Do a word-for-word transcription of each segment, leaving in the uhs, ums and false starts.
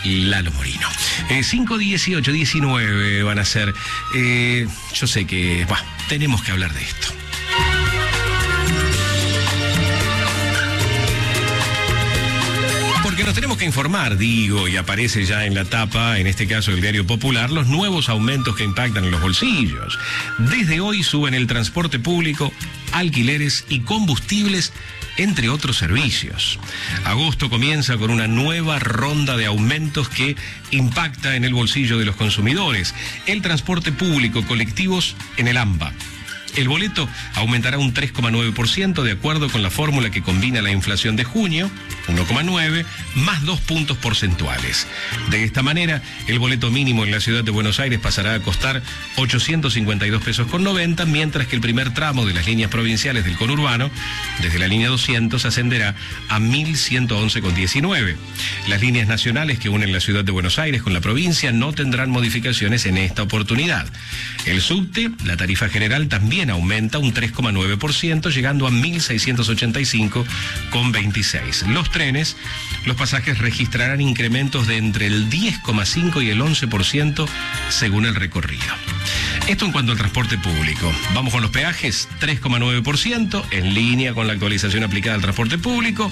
Lalo Morino. Eh, cinco, dieciocho, diecinueve van a ser. Eh, yo sé que bah, tenemos que hablar de esto. Porque nos tenemos que informar, digo, y aparece ya en la tapa, en este caso del Diario Popular, los nuevos aumentos que impactan en los bolsillos. Desde hoy suben el transporte público, alquileres y combustibles, entre otros servicios. Agosto comienza con una nueva ronda de aumentos que impacta en el bolsillo de los consumidores. El transporte público, colectivos en el AMBA. El boleto aumentará un tres coma nueve por ciento de acuerdo con la fórmula que combina la inflación de junio, uno coma nueve, más dos puntos porcentuales. De esta manera, el boleto mínimo en la ciudad de Buenos Aires pasará a costar ochocientos cincuenta y dos pesos con noventa, mientras que el primer tramo de las líneas provinciales del conurbano, desde la línea doscientos, ascenderá a mil ciento once con diecinueve. Las líneas nacionales que unen la ciudad de Buenos Aires con la provincia no tendrán modificaciones en esta oportunidad. El subte, la tarifa general, también aumenta un tres coma nueve por ciento, llegando a mil seiscientos ochenta y cinco con veintiséis. Los trenes, los pasajes registrarán incrementos de entre el diez coma cinco y el once por ciento según el recorrido. Esto en cuanto al transporte público. Vamos con los peajes, tres coma nueve por ciento, en línea con la actualización aplicada al transporte público.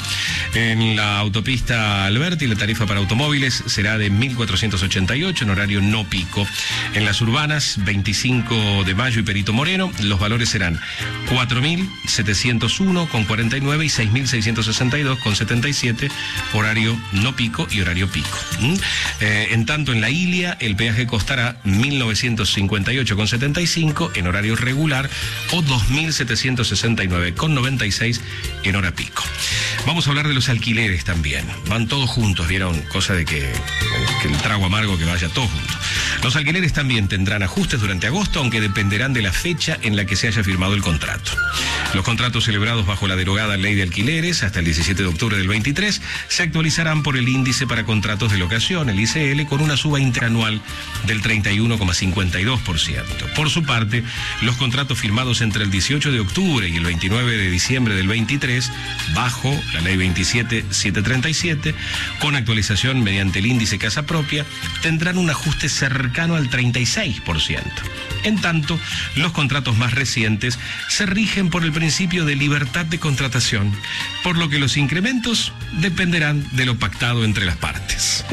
En la autopista Alberti, la tarifa para automóviles será de mil cuatrocientos ochenta y ocho en horario no pico. En las urbanas, veinticinco de mayo y Perito Moreno, los valores serán cuatro mil setecientos uno con cuarenta y nueve y seis mil seiscientos sesenta y dos con setenta y siete, horario no pico y horario pico. ¿Mm? Eh, en tanto, en la Ilia, el peaje costará mil novecientos cincuenta y ocho con setenta y cinco en horario regular o dos mil setecientos sesenta y nueve con noventa y seis en hora pico. Vamos a hablar de los alquileres también. Van todos juntos, ¿vieron? Cosa de que, que el trago amargo que vaya todo junto. Los alquileres también tendrán ajustes durante agosto, aunque dependerán de la fecha en la que se haya firmado el contrato. Los contratos celebrados bajo la derogada ley de alquileres hasta el diecisiete de octubre del veintitrés se actualizarán por el índice para contratos de locación, el I C L, con una suba interanual del treinta y uno coma cincuenta y dos por ciento. Por su parte, los contratos firmados entre el dieciocho de octubre y el veintinueve de diciembre del veintitrés, bajo la ley veintisiete mil setecientos treinta y siete, con actualización mediante el índice casa propia, tendrán un ajuste cercano al treinta y seis por ciento. En tanto, los contratos más recientes se rigen por el principio de libertad de contratación, por lo que los incrementos dependerán de lo pactado entre las partes.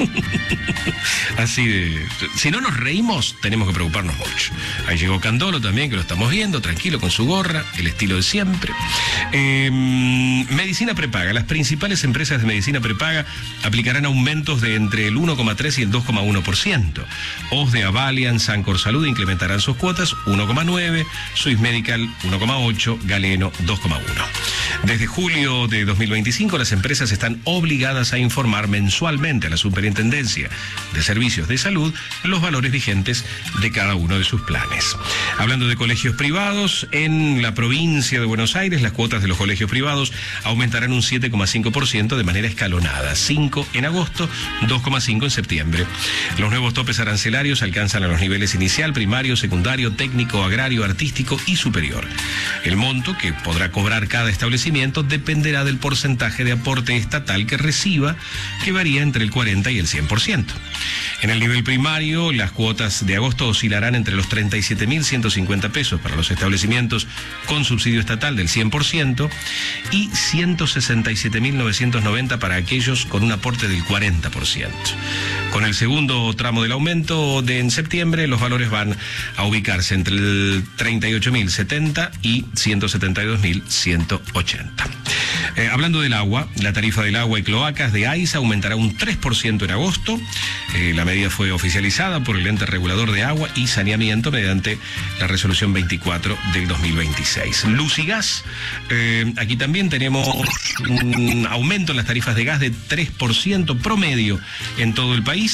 Así de... Si no nos reímos, tenemos que preocuparnos mucho. Ahí llegó Candolo también, que lo estamos viendo, tranquilo con su gorra, el estilo de siempre. Eh, medicina prepaga. Las principales empresas de medicina prepaga aplicarán aumentos de entre el uno coma tres y el dos coma uno por ciento. OSDE, Avalian, Sancor Salud incrementarán sus cuotas uno coma nueve, Swiss Medical uno coma ocho, Galeno dos coma uno. Desde julio de dos mil veinticinco, las empresas están obligadas a informar mensualmente a la Superintendencia de Servicios de Salud los valores vigentes de cada uno de sus planes. Hablando de colegios privados, en la provincia de Buenos Aires, las cuotas de los colegios privados aumentarán un siete coma cinco por ciento de manera escalonada, cinco en agosto, dos coma cinco en septiembre. Los nuevos topes arancelarios alcanzan a los niveles inicial, primario, secundario, técnico, agrario, artístico y superior. El monto que podrá cobrar cada establecimiento dependerá del porcentaje de aporte estatal que reciba, que varía entre el cuarenta y el cien por ciento. En el nivel primario, las cuotas de agosto oscilarán entre los treinta y siete mil ciento cincuenta pesos para los establecimientos con subsidio estatal del cien por ciento y ciento sesenta y siete mil novecientos noventa para aquellos con un aporte del cuarenta por ciento. Con el segundo tramo del aumento de en septiembre, los valores van a ubicarse entre el treinta y ocho mil setenta y ciento setenta y dos mil ciento ochenta. Eh, hablando del agua, la tarifa del agua y cloacas de AISA aumentará un tres por ciento en agosto. Eh, la medida fue oficializada por el ente regulador de agua y saneamiento mediante la resolución veinticuatro del dos mil veintiséis. Luz y gas, eh, aquí también tenemos un aumento en las tarifas de gas de tres por ciento promedio en todo el país.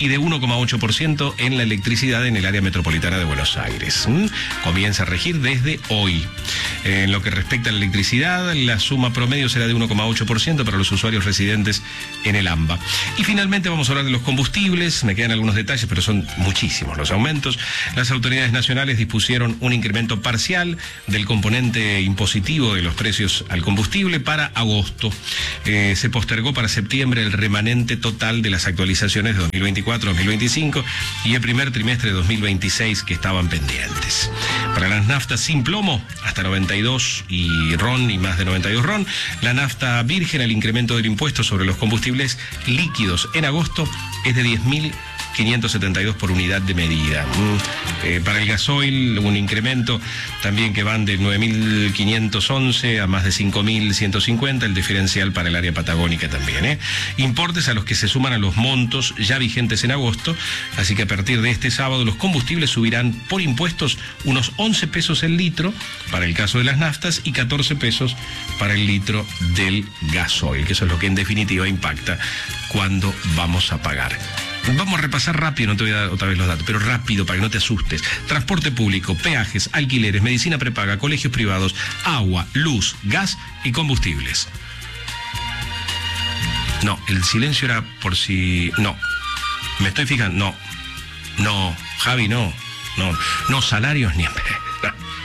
y de uno coma ocho por ciento en la electricidad en el área metropolitana de Buenos Aires. ¿Mm? Comienza a regir desde hoy. En lo que respecta a la electricidad, la suma promedio será de uno coma ocho por ciento para los usuarios residentes en el AMBA. Y finalmente vamos a hablar de los combustibles. Me quedan algunos detalles, pero son muchísimos los aumentos. Las autoridades nacionales dispusieron un incremento parcial del componente impositivo de los precios al combustible para agosto. Eh, se postergó para septiembre el remanente total de las actualizaciones de dos mil veinticuatro a dos mil veinticinco y el primer trimestre de dos mil veintiséis que estaban pendientes. Para las naftas sin plomo, hasta noventa y dos y ron y más de noventa y dos ron, la nafta virgen, el incremento del impuesto sobre los combustibles líquidos en agosto es de diez mil quinientos setenta y dos por unidad de medida. Mm. Eh, para el gasoil, un incremento también que van de nueve mil quinientos once a más de cinco mil ciento cincuenta, el diferencial para el área patagónica también. ¿eh? Importes a los que se suman a los montos ya vigentes en agosto, así que a partir de este sábado los combustibles subirán por impuestos unos once pesos el litro para el caso de las naftas y catorce pesos para el litro del gasoil, que eso es lo que en definitiva impacta cuando vamos a pagar. Vamos a repasar rápido, no te voy a dar otra vez los datos, pero rápido para que no te asustes. Transporte público, peajes, alquileres, medicina prepaga, colegios privados, agua, luz, gas y combustibles. No, el silencio era por si... No, me estoy fijando, no, no, Javi, no, no, no salarios ni...